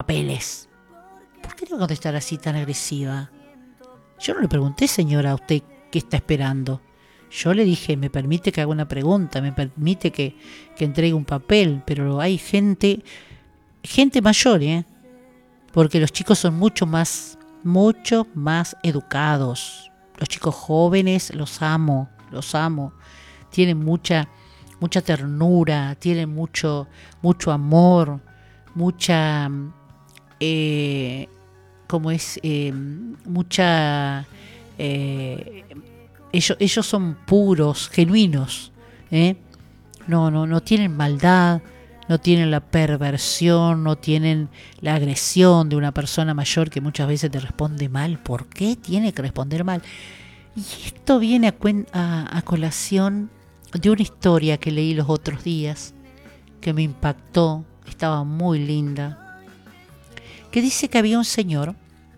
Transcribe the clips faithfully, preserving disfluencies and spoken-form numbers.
papeles. ¿Por qué tengo que contestar así tan agresiva? Yo no le pregunté, señora, a usted qué está esperando. Yo le dije, me permite que haga una pregunta, me permite que, que entregue un papel, pero hay gente, gente mayor, ¿eh? Porque los chicos son mucho más, mucho más educados. Los chicos jóvenes los amo, los amo. Tienen mucha, mucha ternura, tienen mucho, mucho amor, mucha, eh, como es, eh, mucha, eh, ellos, ellos son puros, genuinos, ¿eh? No, no, no tienen maldad, no tienen la perversión, no tienen la agresión de una persona mayor que muchas veces te responde mal. ¿Por qué tiene que responder mal? Y esto viene a, cuen- a, a colación de una historia que leí los otros días, que me impactó, estaba muy linda, que dice que había un señor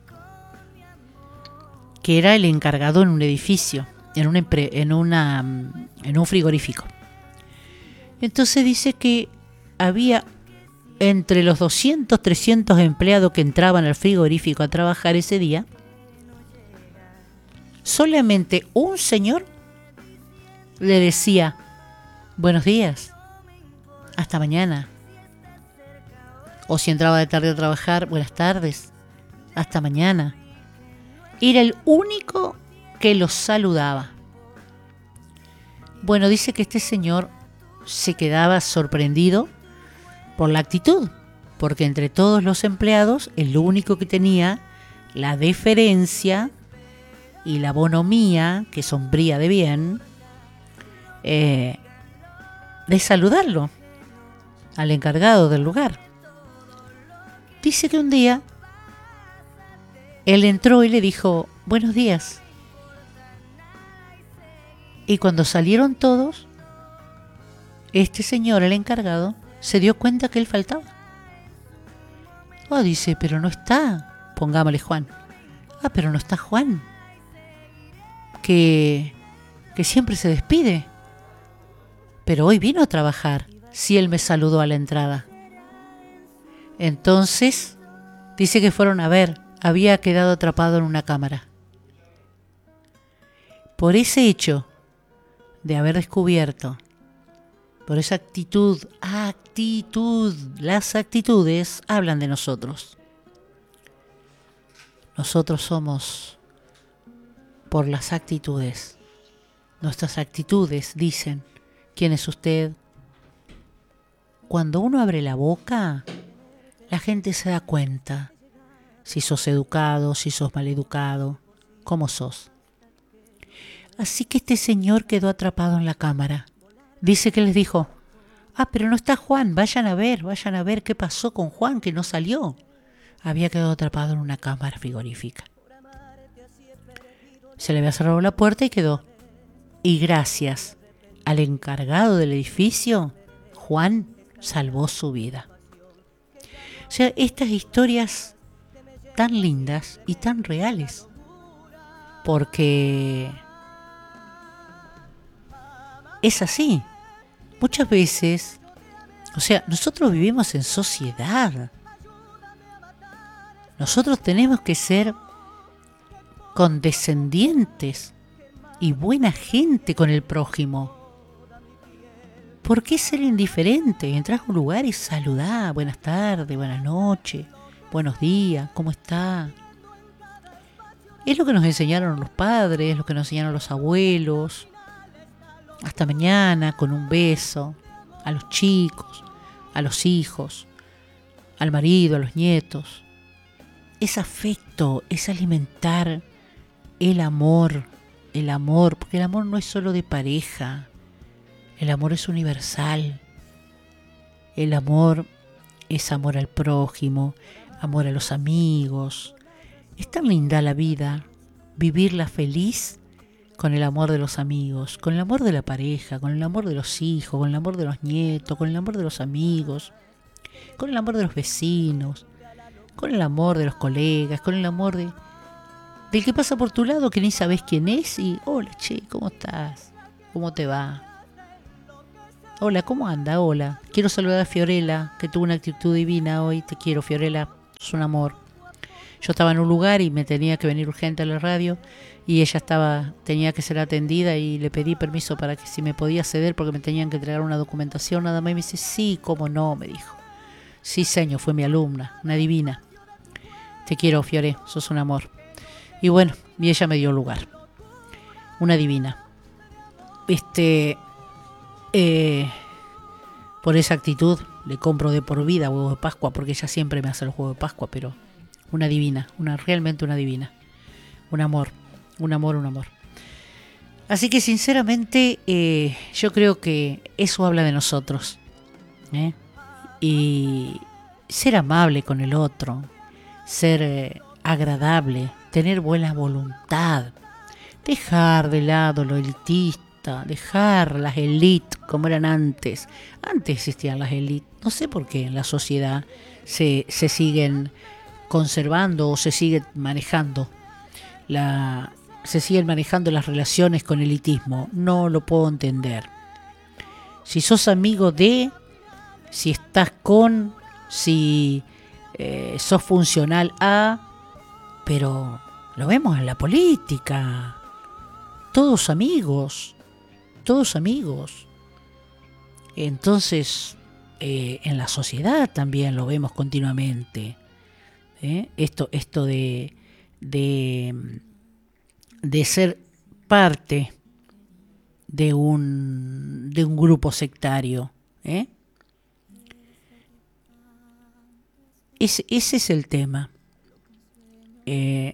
que era el encargado en un edificio, en, una, empre- en, una, en un frigorífico. Entonces dice que había entre los doscientos, trescientos empleados que entraban al frigorífico a trabajar ese día, solamente un señor le decía, buenos días, hasta mañana. O si entraba de tarde a trabajar, buenas tardes, hasta mañana. Era el único que los saludaba. Bueno, dice que este señor se quedaba sorprendido por la actitud, porque entre todos los empleados, el único que tenía la deferencia y la bonomía, que sombría de bien, eh, de saludarlo al encargado del lugar. Dice que un día él entró y le dijo, buenos días. Y cuando salieron todos, este señor, el encargado, se dio cuenta que él faltaba. Oh, dice, pero no está, pongámosle Juan. Ah, pero no está Juan, que, que siempre se despide. Pero hoy vino a trabajar, si él me saludó a la entrada. Entonces, dice que fueron a ver, había quedado atrapado en una cámara. Por ese hecho de haber descubierto, por esa actitud, actitud, las actitudes hablan de nosotros. Nosotros somos por las actitudes. Nuestras actitudes dicen quién es usted. Cuando uno abre la boca, la gente se da cuenta si sos educado, si sos maleducado, cómo sos. Así que este señor quedó atrapado en la cámara. Dice que les dijo, ah, pero no está Juan, vayan a ver, vayan a ver qué pasó con Juan, que no salió. Había quedado atrapado en una cámara frigorífica. Se le había cerrado la puerta y quedó. Y gracias al encargado del edificio, Juan salvó su vida. O sea, estas historias tan lindas y tan reales, porque es así. Muchas veces, o sea, nosotros vivimos en sociedad. Nosotros tenemos que ser condescendientes y buena gente con el prójimo. ¿Por qué ser indiferente? Entrás a un lugar y saludá, buenas tardes, buenas noches, buenos días, ¿cómo está? Es lo que nos enseñaron los padres, lo que nos enseñaron los abuelos. Hasta mañana, con un beso, a los chicos, a los hijos, al marido, a los nietos. Es afecto, es alimentar el amor, el amor, porque el amor no es solo de pareja, el amor es universal. El amor es amor al prójimo, amor a los amigos. Es tan linda la vida, vivirla feliz con el amor de los amigos, con el amor de la pareja, con el amor de los hijos, con el amor de los nietos, con el amor de los amigos, con el amor de los vecinos, con el amor de los colegas, con el amor de del que pasa por tu lado que ni sabes quién es y hola, che, ¿cómo estás? ¿Cómo te va? Hola, ¿cómo anda? Hola. Quiero saludar a Fiorella, que tuvo una actitud divina hoy. Te quiero, Fiorella. es un amor. Yo estaba en un lugar y me tenía que venir urgente a la radio y ella estaba, tenía que ser atendida y le pedí permiso para que si me podía ceder porque me tenían que entregar una documentación nada más y me dice, sí, cómo no, me dijo. Sí, señor, fue mi alumna, una divina. Te quiero, Fiore, sos un amor. Y bueno, y ella me dio lugar. Una divina. Este, eh, por esa actitud le compro de por vida huevos de Pascua porque ella siempre me hace los huevos de Pascua, pero una divina, una realmente una divina. Un amor, un amor, un amor. Así que sinceramente eh, yo creo que eso habla de nosotros. ¿eh? Y ser amable con el otro, ser eh, agradable, tener buena voluntad, dejar de lado lo elitista, dejar las élites como eran antes. Antes existían las élites, no sé por qué en la sociedad se, se siguen conservando o se sigue manejando la se siguen manejando las relaciones con elitismo. No lo puedo entender. Si sos amigo de, si estás con, si eh, sos funcional a, pero lo vemos en la política. Todos amigos, todos amigos. Entonces, eh, en la sociedad también lo vemos continuamente. ¿eh? Esto, esto de, de, de ser parte de un, de un grupo sectario. ¿eh? Ese, ese es el tema. Eh,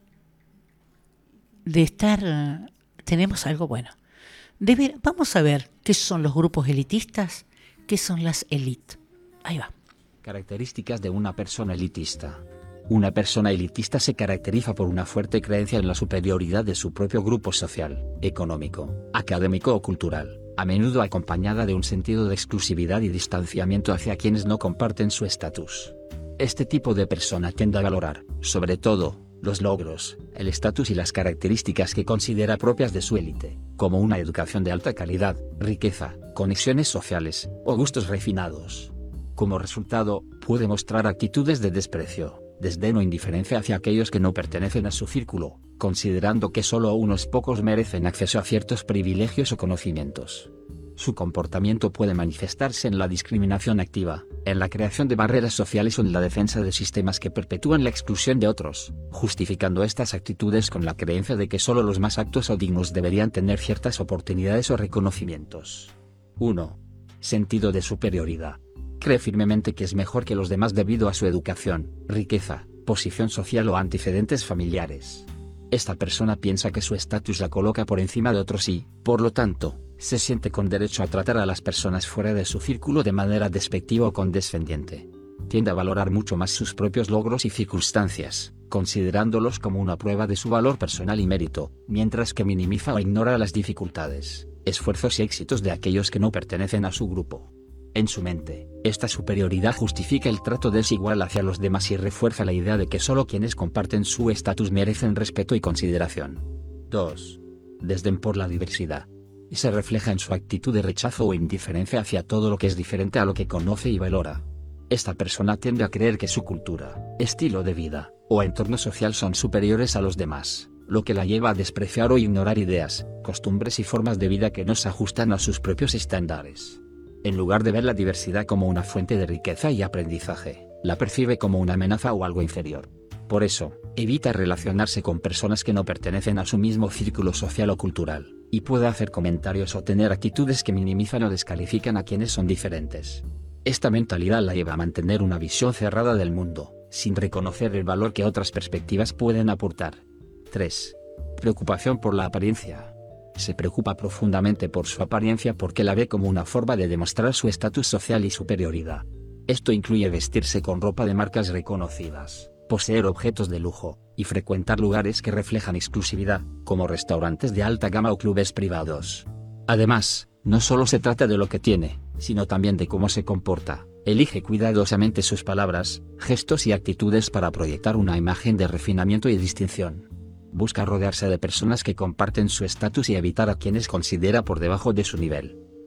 de estar... Tenemos algo bueno. De ver, vamos a ver qué son los grupos elitistas, qué son las élites. Ahí va. Características de una persona elitista. Una persona elitista se caracteriza por una fuerte creencia en la superioridad de su propio grupo social, económico, académico o cultural, a menudo acompañada de un sentido de exclusividad y distanciamiento hacia quienes no comparten su estatus. Este tipo de persona tiende a valorar, sobre todo, los logros, el estatus y las características que considera propias de su élite, como una educación de alta calidad, riqueza, conexiones sociales, o gustos refinados. Como resultado, puede mostrar actitudes de desprecio, desdén o indiferencia hacia aquellos que no pertenecen a su círculo, considerando que solo unos pocos merecen acceso a ciertos privilegios o conocimientos. Su comportamiento puede manifestarse en la discriminación activa, en la creación de barreras sociales o en la defensa de sistemas que perpetúan la exclusión de otros, justificando estas actitudes con la creencia de que solo los más aptos o dignos deberían tener ciertas oportunidades o reconocimientos. uno. Sentido de superioridad. Cree firmemente que es mejor que los demás debido a su educación, riqueza, posición social o antecedentes familiares. Esta persona piensa que su estatus la coloca por encima de otros y, por lo tanto, se siente con derecho a tratar a las personas fuera de su círculo de manera despectiva o condescendiente. Tiende a valorar mucho más sus propios logros y circunstancias, considerándolos como una prueba de su valor personal y mérito, mientras que minimiza o ignora las dificultades, esfuerzos y éxitos de aquellos que no pertenecen a su grupo. En su mente, esta superioridad justifica el trato desigual hacia los demás y refuerza la idea de que solo quienes comparten su estatus merecen respeto y consideración. dos. Desdén por la diversidad. Y se refleja en su actitud de rechazo o indiferencia hacia todo lo que es diferente a lo que conoce y valora. Esta persona tiende a creer que su cultura, estilo de vida, o entorno social son superiores a los demás, lo que la lleva a despreciar o ignorar ideas, costumbres y formas de vida que no se ajustan a sus propios estándares. En lugar de ver la diversidad como una fuente de riqueza y aprendizaje, la percibe como una amenaza o algo inferior. Por eso, evita relacionarse con personas que no pertenecen a su mismo círculo social o cultural, y puede hacer comentarios o tener actitudes que minimizan o descalifican a quienes son diferentes. Esta mentalidad la lleva a mantener una visión cerrada del mundo, sin reconocer el valor que otras perspectivas pueden aportar. tres. Preocupación por la apariencia. Se preocupa profundamente por su apariencia porque la ve como una forma de demostrar su estatus social y superioridad. Esto incluye vestirse con ropa de marcas reconocidas, poseer objetos de lujo, y frecuentar lugares que reflejan exclusividad, como restaurantes de alta gama o clubes privados. Además, no solo se trata de lo que tiene, sino también de cómo se comporta. Elige cuidadosamente sus palabras, gestos y actitudes para proyectar una imagen de refinamiento y distinción. Busca rodearse de personas que comparten su estatus y evitar a quienes considera por debajo de su nivel.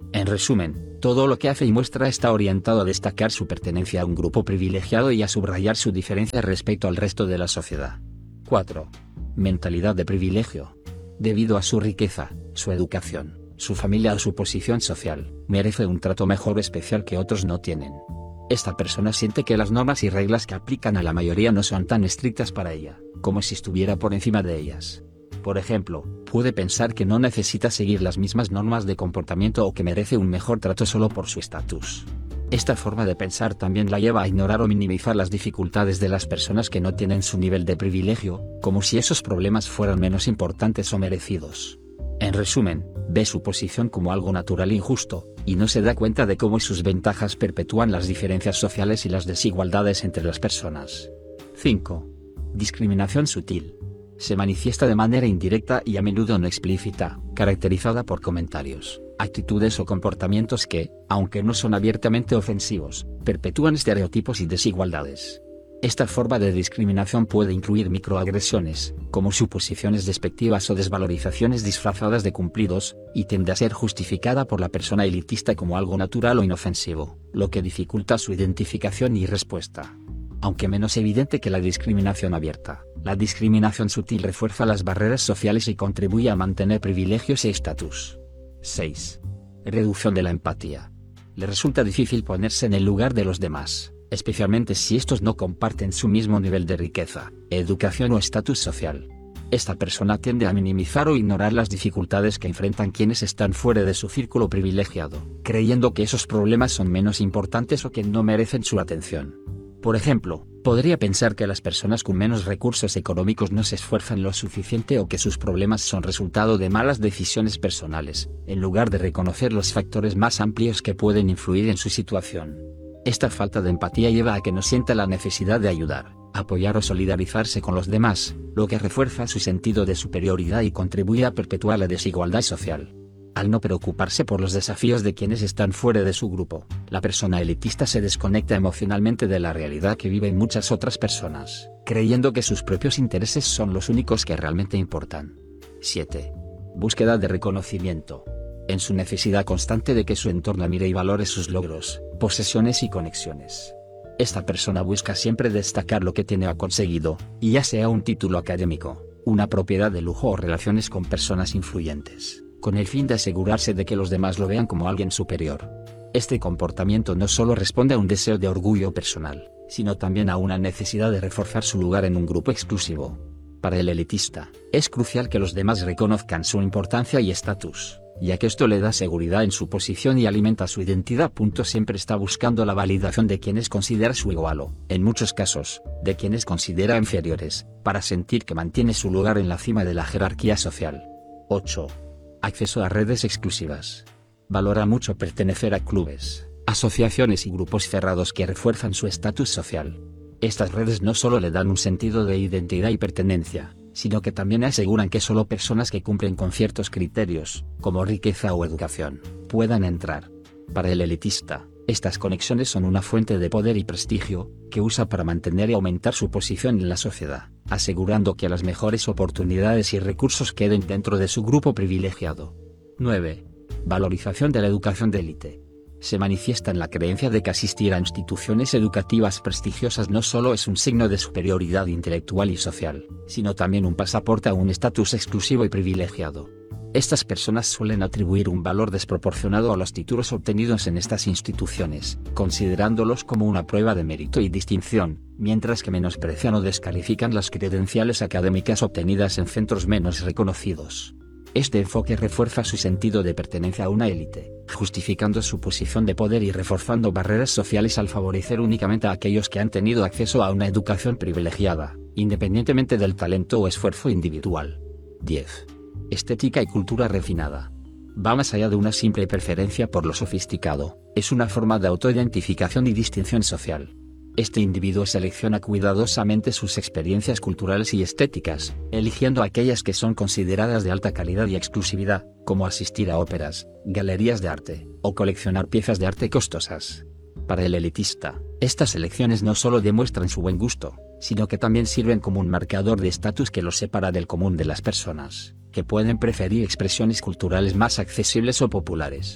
En resumen, todo lo que hace y muestra está orientado a destacar su pertenencia a un grupo privilegiado y a subrayar su diferencia respecto al resto de la sociedad. cuatro. Mentalidad de privilegio. Debido a su riqueza, su educación, su familia o su posición social, merece un trato mejor o especial que otros no tienen. Esta persona siente que las normas y reglas que aplican a la mayoría no son tan estrictas para ella, como si estuviera por encima de ellas. Por ejemplo, puede pensar que no necesita seguir las mismas normas de comportamiento o que merece un mejor trato solo por su estatus. Esta forma de pensar también la lleva a ignorar o minimizar las dificultades de las personas que no tienen su nivel de privilegio, como si esos problemas fueran menos importantes o merecidos. En resumen, ve su posición como algo natural e injusto, y no se da cuenta de cómo sus ventajas perpetúan las diferencias sociales y las desigualdades entre las personas. cinco. Discriminación sutil. Se manifiesta de manera indirecta y a menudo no explícita, caracterizada por comentarios, actitudes o comportamientos que, aunque no son abiertamente ofensivos, perpetúan estereotipos y desigualdades. Esta forma de discriminación puede incluir microagresiones, como suposiciones despectivas o desvalorizaciones disfrazadas de cumplidos, y tiende a ser justificada por la persona elitista como algo natural o inofensivo, lo que dificulta su identificación y respuesta. Aunque menos evidente que la discriminación abierta, la discriminación sutil refuerza las barreras sociales y contribuye a mantener privilegios y estatus. seis. Reducción de la empatía. Le resulta difícil ponerse en el lugar de los demás, especialmente si estos no comparten su mismo nivel de riqueza, educación o estatus social. Esta persona tiende a minimizar o ignorar las dificultades que enfrentan quienes están fuera de su círculo privilegiado, creyendo que esos problemas son menos importantes o que no merecen su atención. Por ejemplo, podría pensar que las personas con menos recursos económicos no se esfuerzan lo suficiente o que sus problemas son resultado de malas decisiones personales, en lugar de reconocer los factores más amplios que pueden influir en su situación. Esta falta de empatía lleva a que no sienta la necesidad de ayudar, apoyar o solidarizarse con los demás, lo que refuerza su sentido de superioridad y contribuye a perpetuar la desigualdad social. Al no preocuparse por los desafíos de quienes están fuera de su grupo, la persona elitista se desconecta emocionalmente de la realidad que viven muchas otras personas, creyendo que sus propios intereses son los únicos que realmente importan. siete. Búsqueda de reconocimiento. En su necesidad constante de que su entorno mire y valore sus logros, posesiones y conexiones. Esta persona busca siempre destacar lo que tiene o ha conseguido, y ya sea un título académico, una propiedad de lujo o relaciones con personas influyentes, con el fin de asegurarse de que los demás lo vean como alguien superior. Este comportamiento no solo responde a un deseo de orgullo personal, sino también a una necesidad de reforzar su lugar en un grupo exclusivo. Para el elitista, es crucial que los demás reconozcan su importancia y estatus, ya que esto le da seguridad en su posición y alimenta su identidad. Siempre está buscando la validación de quienes considera su igual o, en muchos casos, de quienes considera inferiores, para sentir que mantiene su lugar en la cima de la jerarquía social. ocho. Acceso a redes exclusivas. Valora mucho pertenecer a clubes, asociaciones y grupos cerrados que refuerzan su estatus social. Estas redes no solo le dan un sentido de identidad y pertenencia, sino que también aseguran que solo personas que cumplen con ciertos criterios, como riqueza o educación, puedan entrar. Para el elitista, estas conexiones son una fuente de poder y prestigio, que usa para mantener y aumentar su posición en la sociedad, asegurando que las mejores oportunidades y recursos queden dentro de su grupo privilegiado. nueve. Valorización de la educación de élite. Se manifiesta en la creencia de que asistir a instituciones educativas prestigiosas no solo es un signo de superioridad intelectual y social, sino también un pasaporte a un estatus exclusivo y privilegiado. Estas personas suelen atribuir un valor desproporcionado a los títulos obtenidos en estas instituciones, considerándolos como una prueba de mérito y distinción, mientras que menosprecian o descalifican las credenciales académicas obtenidas en centros menos reconocidos. Este enfoque refuerza su sentido de pertenencia a una élite, justificando su posición de poder y reforzando barreras sociales al favorecer únicamente a aquellos que han tenido acceso a una educación privilegiada, independientemente del talento o esfuerzo individual. diez. Estética y cultura refinada. Va más allá de una simple preferencia por lo sofisticado, es una forma de autoidentificación y distinción social. Este individuo selecciona cuidadosamente sus experiencias culturales y estéticas, eligiendo aquellas que son consideradas de alta calidad y exclusividad, como asistir a óperas, galerías de arte, o coleccionar piezas de arte costosas. Para el elitista, estas elecciones no solo demuestran su buen gusto, sino que también sirven como un marcador de estatus que los separa del común de las personas, que pueden preferir expresiones culturales más accesibles o populares.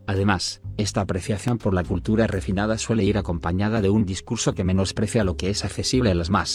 Además, esta apreciación por la cultura refinada suele ir acompañada de un discurso que menosprecia lo que es accesible a las masas.